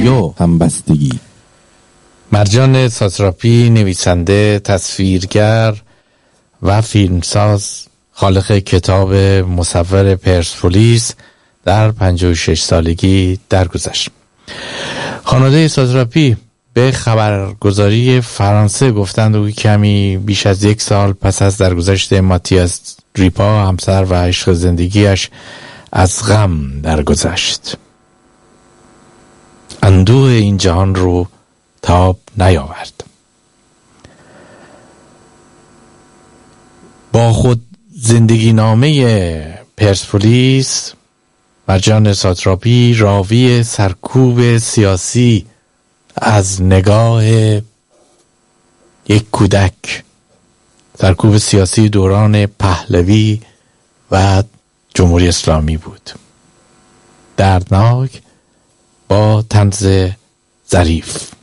و همبستگی. مرجان ساتراپی، نویسنده، تصویرگر و فیلمساز، خالق کتاب مصور پرسپولیس، در 56 سالگی درگذشت. خانواده ساتراپی به خبرگزاری فرانسه گفتند او کمی بیش از 1 سال پس از درگذشت ماتیاس ریپا، همسر و عشق زندگیش، از غم درگذشت. اندوه این جهان رو تاب نیاورد. با خود زندگی نامه پرسپولیس، مرجان ساتراپی راوی سرکوب سیاسی از نگاه یک کودک، سرکوب سیاسی دوران پهلوی و جمهوری اسلامی بود. دردناک با طنز ظریف.